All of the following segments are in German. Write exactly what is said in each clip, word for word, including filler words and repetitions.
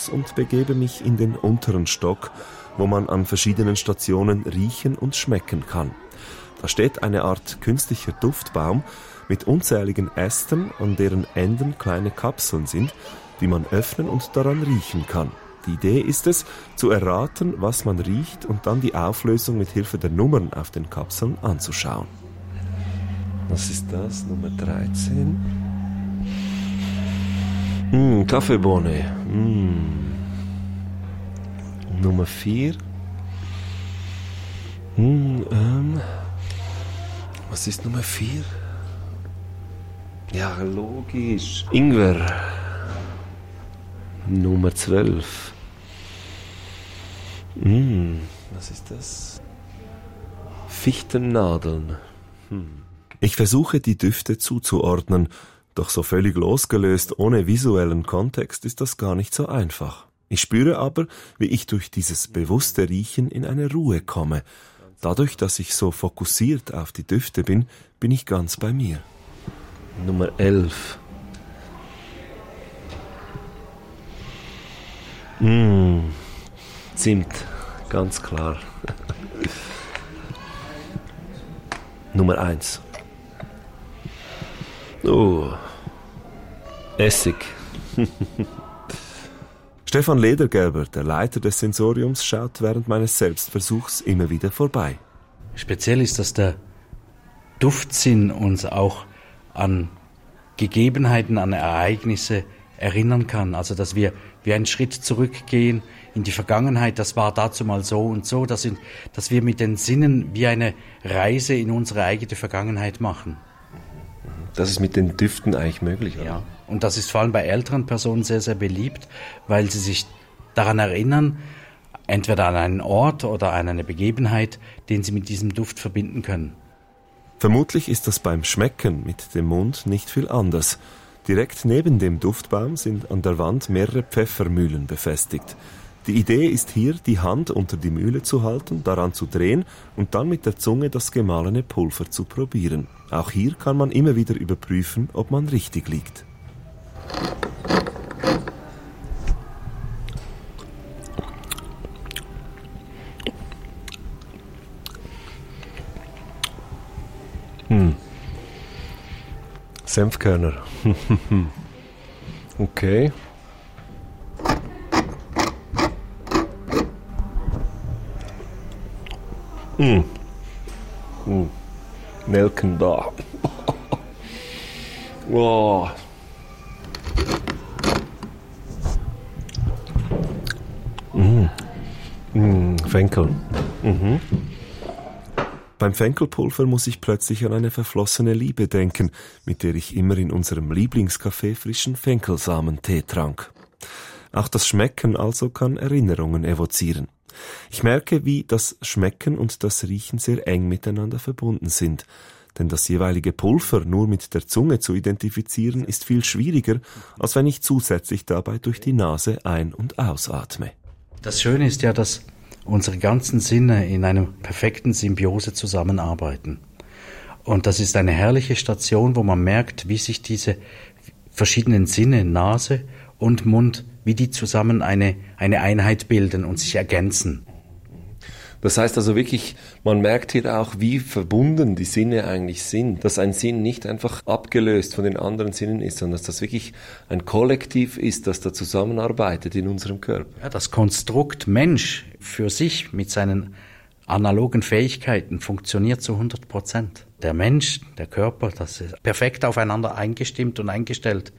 aus und begebe mich in den unteren Stock, wo man an verschiedenen Stationen riechen und schmecken kann. Da steht eine Art künstlicher Duftbaum mit unzähligen Ästen, an deren Enden kleine Kapseln sind, die man öffnen und daran riechen kann. Die Idee ist es, zu erraten, was man riecht und dann die Auflösung mit Hilfe der Nummern auf den Kapseln anzuschauen. Was ist das? Nummer dreizehn. Mmh, Kaffeebohne. Mmh. Nummer vier. Mmh, ähm. Was ist Nummer vier? Ja, logisch. Ingwer. Nummer zwölf. Mmh, was ist das? Fichtennadeln. Hm. Ich versuche, die Düfte zuzuordnen, doch so völlig losgelöst, ohne visuellen Kontext, ist das gar nicht so einfach. Ich spüre aber, wie ich durch dieses bewusste Riechen in eine Ruhe komme. Dadurch, dass ich so fokussiert auf die Düfte bin, bin ich ganz bei mir. Nummer elf. Mmh, Zimt, ganz klar. Nummer eins. Oh, Essig. Stefan Ledergerber, der Leiter des Sensoriums, schaut während meines Selbstversuchs immer wieder vorbei. Speziell ist, dass der Duftsinn uns auch an Gegebenheiten, an Ereignisse erinnern kann. Also, dass wir wie einen Schritt zurückgehen in die Vergangenheit, das war dazu mal so und so, dass, in, dass wir mit den Sinnen wie eine Reise in unsere eigene Vergangenheit machen. Das ist mit den Düften eigentlich möglich, oder? Ja, und das ist vor allem bei älteren Personen sehr, sehr beliebt, weil sie sich daran erinnern, entweder an einen Ort oder an eine Begebenheit, den sie mit diesem Duft verbinden können. Vermutlich ist das beim Schmecken mit dem Mund nicht viel anders. Direkt neben dem Duftbaum sind an der Wand mehrere Pfeffermühlen befestigt. Die Idee ist hier, die Hand unter die Mühle zu halten, daran zu drehen und dann mit der Zunge das gemahlene Pulver zu probieren. Auch hier kann man immer wieder überprüfen, ob man richtig liegt. Hm. Senfkörner. Okay. Mm. Mm. Nelken da. Wow. Mm. Mm. Fenkel. Mhm. Beim Fenkelpulver muss ich plötzlich an eine verflossene Liebe denken, mit der ich immer in unserem Lieblingscafé frischen Fenkelsamenentee trank. Auch das Schmecken also kann Erinnerungen evozieren. Ich merke, wie das Schmecken und das Riechen sehr eng miteinander verbunden sind. Denn das jeweilige Pulver nur mit der Zunge zu identifizieren, ist viel schwieriger, als wenn ich zusätzlich dabei durch die Nase ein- und ausatme. Das Schöne ist ja, dass unsere ganzen Sinne in einer perfekten Symbiose zusammenarbeiten. Und das ist eine herrliche Station, wo man merkt, wie sich diese verschiedenen Sinne, Nase und Mund, wie die zusammen eine, eine Einheit bilden und sich ergänzen. Das heißt also wirklich, man merkt hier auch, wie verbunden die Sinne eigentlich sind. Dass ein Sinn nicht einfach abgelöst von den anderen Sinnen ist, sondern dass das wirklich ein Kollektiv ist, das da zusammenarbeitet in unserem Körper. Ja, das Konstrukt Mensch für sich mit seinen analogen Fähigkeiten funktioniert zu hundert Prozent. Der Mensch, der Körper, das ist perfekt aufeinander eingestimmt und eingestellt.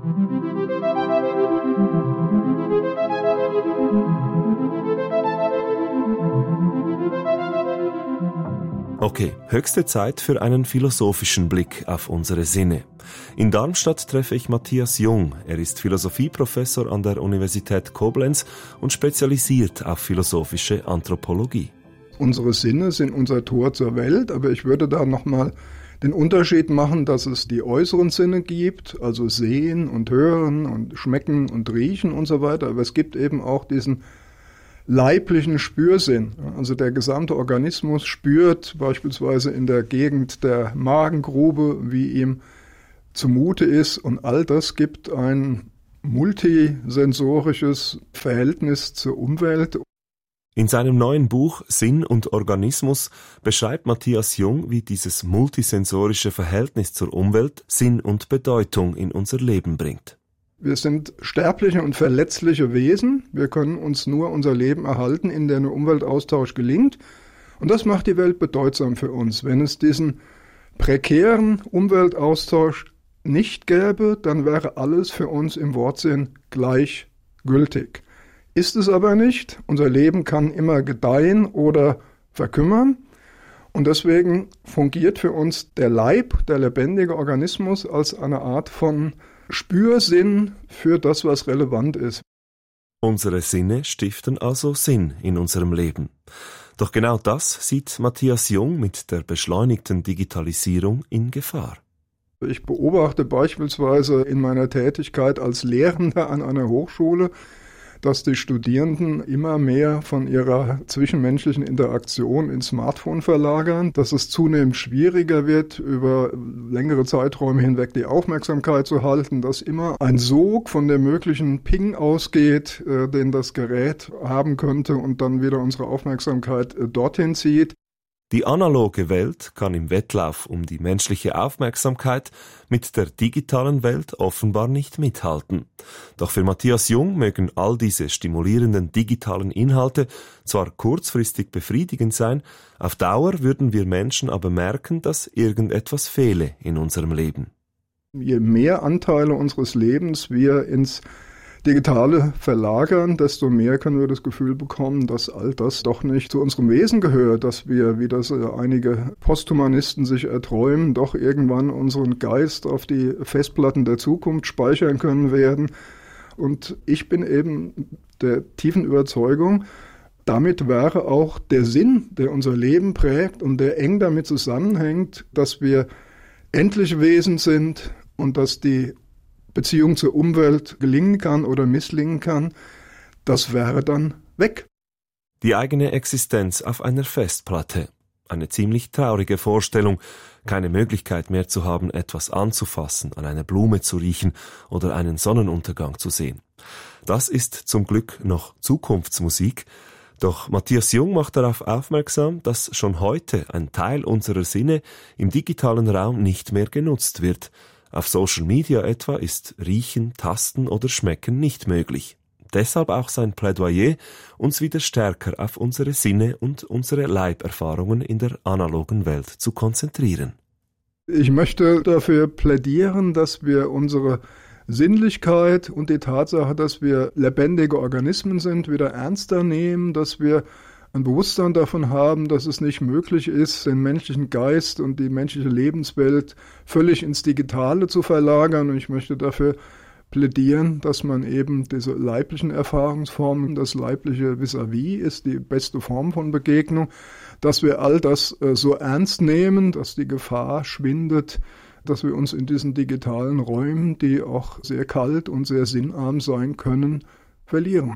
Okay, höchste Zeit für einen philosophischen Blick auf unsere Sinne. In Darmstadt treffe ich Matthias Jung. Er ist Philosophieprofessor an der Universität Koblenz und spezialisiert auf philosophische Anthropologie. Unsere Sinne sind unser Tor zur Welt, aber ich würde da nochmal den Unterschied machen, dass es die äußeren Sinne gibt, also sehen und hören und schmecken und riechen und so weiter, aber es gibt eben auch diesen leiblichen Spürsinn. Also der gesamte Organismus spürt beispielsweise in der Gegend der Magengrube, wie ihm zumute ist, und all das gibt ein multisensorisches Verhältnis zur Umwelt. In seinem neuen Buch Sinn und Organismus beschreibt Matthias Jung, wie dieses multisensorische Verhältnis zur Umwelt Sinn und Bedeutung in unser Leben bringt. Wir sind sterbliche und verletzliche Wesen. Wir können uns nur unser Leben erhalten, in dem ein Umweltaustausch gelingt. Und das macht die Welt bedeutsam für uns. Wenn es diesen prekären Umweltaustausch nicht gäbe, dann wäre alles für uns im Wortsinn gleichgültig. Ist es aber nicht. Unser Leben kann immer gedeihen oder verkümmern. Und deswegen fungiert für uns der Leib, der lebendige Organismus, als eine Art von Spürsinn für das, was relevant ist. Unsere Sinne stiften also Sinn in unserem Leben. Doch genau das sieht Matthias Jung mit der beschleunigten Digitalisierung in Gefahr. Ich beobachte beispielsweise in meiner Tätigkeit als Lehrender an einer Hochschule, dass die Studierenden immer mehr von ihrer zwischenmenschlichen Interaktion ins Smartphone verlagern, dass es zunehmend schwieriger wird, über längere Zeiträume hinweg die Aufmerksamkeit zu halten, dass immer ein Sog von dem möglichen Ping ausgeht, äh, den das Gerät haben könnte und dann wieder unsere Aufmerksamkeit äh, dorthin zieht. Die analoge Welt kann im Wettlauf um die menschliche Aufmerksamkeit mit der digitalen Welt offenbar nicht mithalten. Doch für Matthias Jung mögen all diese stimulierenden digitalen Inhalte zwar kurzfristig befriedigend sein, auf Dauer würden wir Menschen aber merken, dass irgendetwas fehle in unserem Leben. Je mehr Anteile unseres Lebens wir ins Digitale verlagern, desto mehr können wir das Gefühl bekommen, dass all das doch nicht zu unserem Wesen gehört, dass wir, wie das einige Posthumanisten sich erträumen, doch irgendwann unseren Geist auf die Festplatten der Zukunft speichern können werden. Und ich bin eben der tiefen Überzeugung, damit wäre auch der Sinn, der unser Leben prägt und der eng damit zusammenhängt, dass wir endliche Wesen sind und dass die Beziehung zur Umwelt gelingen kann oder misslingen kann, das wäre dann weg. Die eigene Existenz auf einer Festplatte. Eine ziemlich traurige Vorstellung, keine Möglichkeit mehr zu haben, etwas anzufassen, an einer Blume zu riechen oder einen Sonnenuntergang zu sehen. Das ist zum Glück noch Zukunftsmusik, doch Matthias Jung macht darauf aufmerksam, dass schon heute ein Teil unserer Sinne im digitalen Raum nicht mehr genutzt wird. Auf Social Media etwa ist Riechen, Tasten oder Schmecken nicht möglich. Deshalb auch sein Plädoyer, uns wieder stärker auf unsere Sinne und unsere Leiberfahrungen in der analogen Welt zu konzentrieren. Ich möchte dafür plädieren, dass wir unsere Sinnlichkeit und die Tatsache, dass wir lebendige Organismen sind, wieder ernster nehmen, dass wir ein Bewusstsein davon haben, dass es nicht möglich ist, den menschlichen Geist und die menschliche Lebenswelt völlig ins Digitale zu verlagern. Und ich möchte dafür plädieren, dass man eben diese leiblichen Erfahrungsformen, das leibliche Vis-à-vis ist die beste Form von Begegnung, dass wir all das äh, so ernst nehmen, dass die Gefahr schwindet, dass wir uns in diesen digitalen Räumen, die auch sehr kalt und sehr sinnarm sein können, verlieren.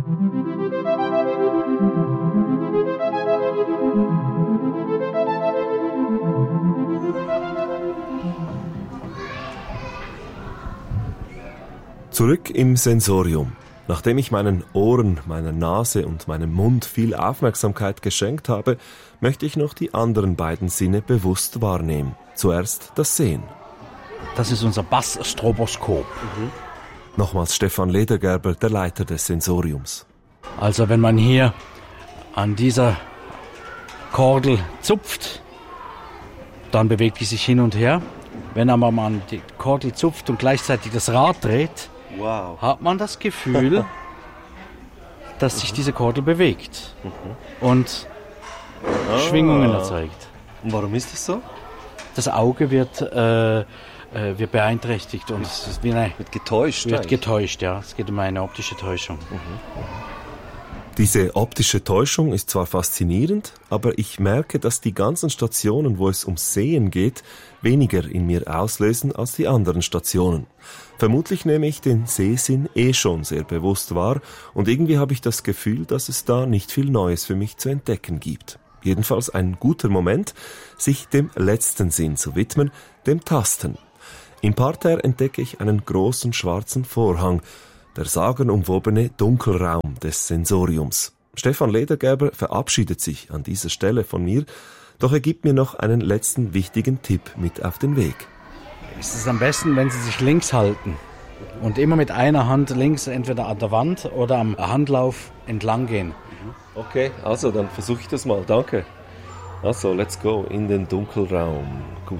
Zurück im Sensorium. Nachdem ich meinen Ohren, meiner Nase und meinem Mund viel Aufmerksamkeit geschenkt habe, möchte ich noch die anderen beiden Sinne bewusst wahrnehmen. Zuerst das Sehen. Das ist unser Bass-Stroboskop. Mhm. Nochmals Stefan Ledergerber, der Leiter des Sensoriums. Also wenn man hier an dieser Kordel zupft, dann bewegt die sich hin und her. Wenn aber man die Kordel zupft und gleichzeitig das Rad dreht, wow, hat man das Gefühl, dass sich diese Kordel bewegt mhm. und ah. Schwingungen erzeugt. Und warum ist das so? Das Auge wird, äh, äh, wird beeinträchtigt und es ist wie eine, wird getäuscht. Wird getäuscht, ja. Es geht um eine optische Täuschung. Mhm. Diese optische Täuschung ist zwar faszinierend, aber ich merke, dass die ganzen Stationen, wo es ums Sehen geht, weniger in mir auslösen als die anderen Stationen. Vermutlich nehme ich den Sehsinn eh schon sehr bewusst wahr und irgendwie habe ich das Gefühl, dass es da nicht viel Neues für mich zu entdecken gibt. Jedenfalls ein guter Moment, sich dem letzten Sinn zu widmen, dem Tasten. Im Parterre entdecke ich einen großen schwarzen Vorhang, der sagenumwobene Dunkelraum des Sensoriums. Stefan Ledergerber verabschiedet sich an dieser Stelle von mir, doch er gibt mir noch einen letzten wichtigen Tipp mit auf den Weg. Es ist am besten, wenn Sie sich links halten und immer mit einer Hand links entweder an der Wand oder am Handlauf entlang gehen. Okay, also dann versuche ich das mal, danke. Also, let's go in den Dunkelraum. Gut.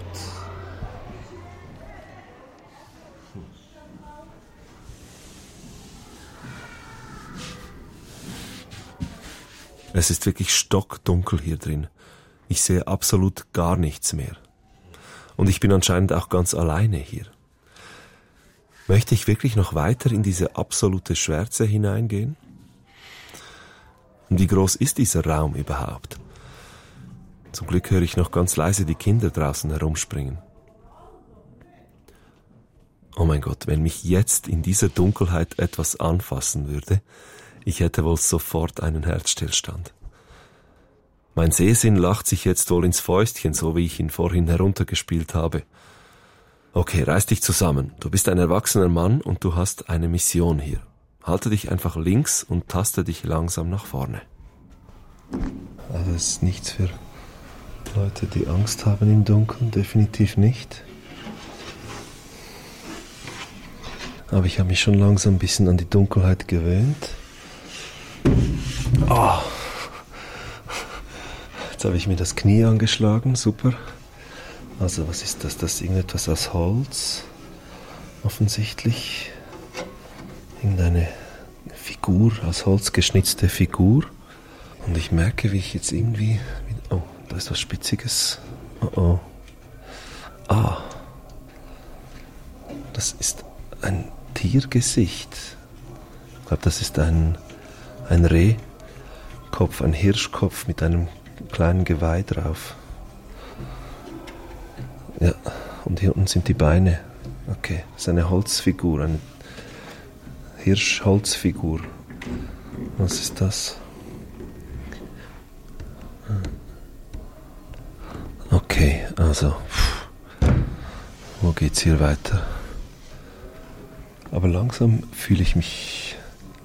Es ist wirklich stockdunkel hier drin. Ich sehe absolut gar nichts mehr. Und ich bin anscheinend auch ganz alleine hier. Möchte ich wirklich noch weiter in diese absolute Schwärze hineingehen? Und wie groß ist dieser Raum überhaupt? Zum Glück höre ich noch ganz leise die Kinder draußen herumspringen. Oh mein Gott, wenn mich jetzt in dieser Dunkelheit etwas anfassen würde, ich hätte wohl sofort einen Herzstillstand. Mein Sehsinn lacht sich jetzt wohl ins Fäustchen, so wie ich ihn vorhin heruntergespielt habe. Okay, reiß dich zusammen. Du bist ein erwachsener Mann und du hast eine Mission hier. Halte dich einfach links und taste dich langsam nach vorne. Also das ist nichts für Leute, die Angst haben im Dunkeln, definitiv nicht. Aber ich habe mich schon langsam ein bisschen an die Dunkelheit gewöhnt. Oh. Jetzt habe ich mir das Knie angeschlagen, super. Also was ist das? Das ist irgendetwas aus Holz, offensichtlich. Irgendeine Figur, aus Holz geschnitzte Figur. Und ich merke, wie ich jetzt irgendwie... Oh, da ist was Spitziges. Oh oh. Ah. Das ist ein Tiergesicht. Ich glaube, das ist ein, ein Rehkopf, ein Hirschkopf mit einem kleinen Geweih drauf. Ja, und hier unten sind die Beine. Okay, das ist eine Holzfigur, eine Hirschholzfigur. Was ist das? Okay, also, wo geht's hier weiter? Aber langsam fühle ich mich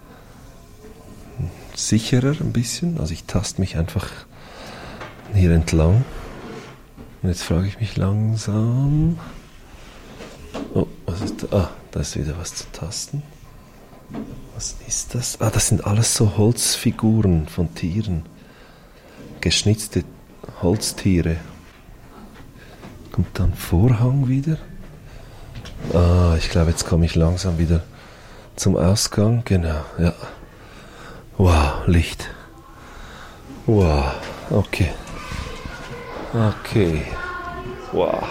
sicherer ein bisschen. Also ich taste mich einfach hier entlang. Und jetzt frage ich mich langsam... Oh, was ist da? Ah, da ist wieder was zu tasten. Was ist das? Ah, das sind alles so Holzfiguren von Tieren. Geschnitzte Holztiere. Kommt dann Vorhang wieder? Ah, ich glaube, jetzt komme ich langsam wieder zum Ausgang. Genau, ja. Wow, Licht. Wow, okay. Okay. Wow.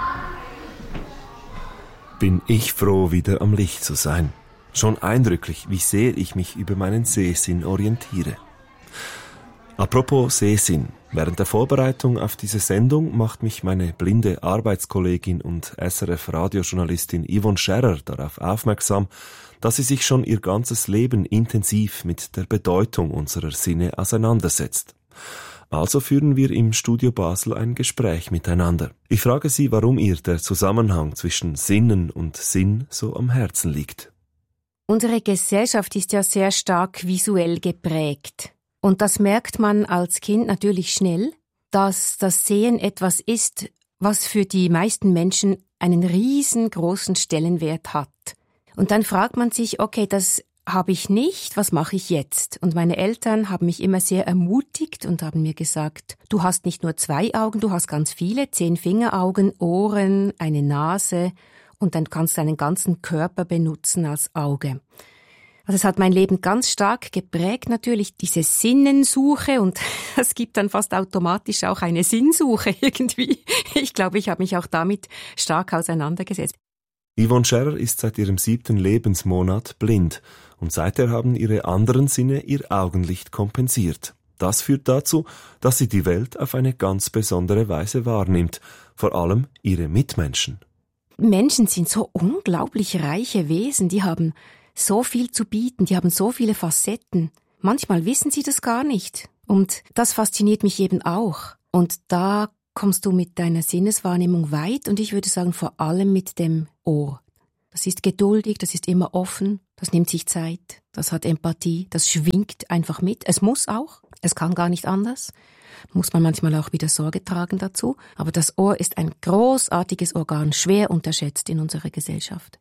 Bin ich froh, wieder am Licht zu sein. Schon eindrücklich, wie sehr ich mich über meinen Sehsinn orientiere. Apropos Sehsinn. Während der Vorbereitung auf diese Sendung macht mich meine blinde Arbeitskollegin und S R F-Radiojournalistin Yvonne Scherrer darauf aufmerksam, dass sie sich schon ihr ganzes Leben intensiv mit der Bedeutung unserer Sinne auseinandersetzt. Also führen wir im Studio Basel ein Gespräch miteinander. Ich frage sie, warum ihr der Zusammenhang zwischen Sinnen und Sinn so am Herzen liegt. Unsere Gesellschaft ist ja sehr stark visuell geprägt. Und das merkt man als Kind natürlich schnell, dass das Sehen etwas ist, was für die meisten Menschen einen riesengroßen Stellenwert hat. Und dann fragt man sich, okay, das habe ich nicht, was mache ich jetzt? Und meine Eltern haben mich immer sehr ermutigt und haben mir gesagt, du hast nicht nur zwei Augen, du hast ganz viele, zehn Fingeraugen, Ohren, eine Nase und dann kannst du deinen ganzen Körper benutzen als Auge. Also es hat mein Leben ganz stark geprägt, natürlich diese Sinnensuche und es gibt dann fast automatisch auch eine Sinnsuche irgendwie. Ich glaube, ich habe mich auch damit stark auseinandergesetzt. Yvonne Scherrer ist seit ihrem siebten Lebensmonat blind und seither haben ihre anderen Sinne ihr Augenlicht kompensiert. Das führt dazu, dass sie die Welt auf eine ganz besondere Weise wahrnimmt, vor allem ihre Mitmenschen. Menschen sind so unglaublich reiche Wesen, die haben so viel zu bieten, die haben so viele Facetten. Manchmal wissen sie das gar nicht. Und das fasziniert mich eben auch. Und da kommst du mit deiner Sinneswahrnehmung weit und ich würde sagen vor allem mit dem Ohr. Das ist geduldig, das ist immer offen, das nimmt sich Zeit, das hat Empathie, das schwingt einfach mit. Es muss auch, es kann gar nicht anders. Muss man manchmal auch wieder Sorge tragen dazu. Aber das Ohr ist ein großartiges Organ, schwer unterschätzt in unserer Gesellschaft.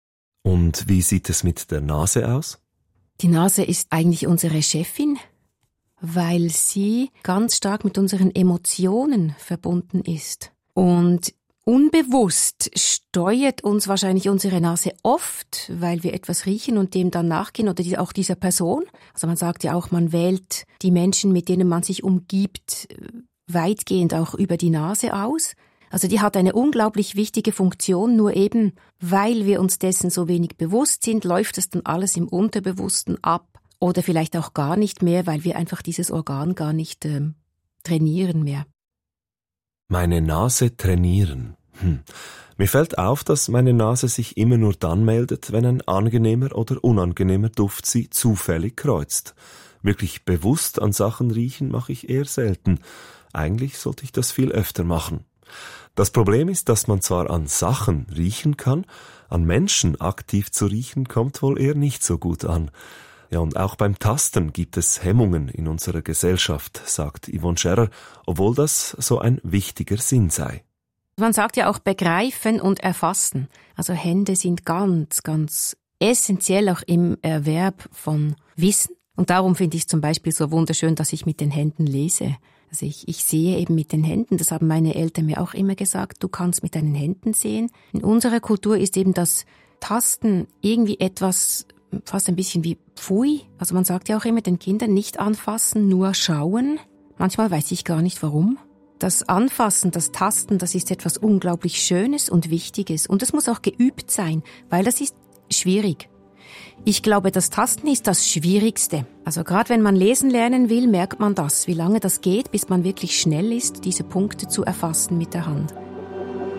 Und wie sieht es mit der Nase aus? Die Nase ist eigentlich unsere Chefin, weil sie ganz stark mit unseren Emotionen verbunden ist. Und unbewusst steuert uns wahrscheinlich unsere Nase oft, weil wir etwas riechen und dem dann nachgehen oder auch dieser Person. Also man sagt ja auch, man wählt die Menschen, mit denen man sich umgibt, weitgehend auch über die Nase aus. Also die hat eine unglaublich wichtige Funktion, nur eben, weil wir uns dessen so wenig bewusst sind, läuft es dann alles im Unterbewussten ab oder vielleicht auch gar nicht mehr, weil wir einfach dieses Organ gar nicht ähm, trainieren mehr. Meine Nase trainieren. Hm. Mir fällt auf, dass meine Nase sich immer nur dann meldet, wenn ein angenehmer oder unangenehmer Duft sie zufällig kreuzt. Wirklich bewusst an Sachen riechen mache ich eher selten. Eigentlich sollte ich das viel öfter machen. Das Problem ist, dass man zwar an Sachen riechen kann, an Menschen aktiv zu riechen kommt wohl eher nicht so gut an. Ja, und auch beim Tasten gibt es Hemmungen in unserer Gesellschaft, sagt Yvonne Scherrer, obwohl das so ein wichtiger Sinn sei. Man sagt ja auch begreifen und erfassen. Also Hände sind ganz, ganz essentiell auch im Erwerb von Wissen. Und darum finde ich es zum Beispiel so wunderschön, dass ich mit den Händen lese. Also ich, ich sehe eben mit den Händen, das haben meine Eltern mir auch immer gesagt, du kannst mit deinen Händen sehen. In unserer Kultur ist eben das Tasten irgendwie etwas, fast ein bisschen wie Pfui. Also man sagt ja auch immer den Kindern nicht anfassen, nur schauen. Manchmal weiß ich gar nicht warum. Das Anfassen, das Tasten, das ist etwas unglaublich Schönes und Wichtiges. Und es muss auch geübt sein, weil das ist schwierig. Ich glaube, das Tasten ist das Schwierigste. Also gerade wenn man lesen lernen will, merkt man das, wie lange das geht, bis man wirklich schnell ist, diese Punkte zu erfassen mit der Hand.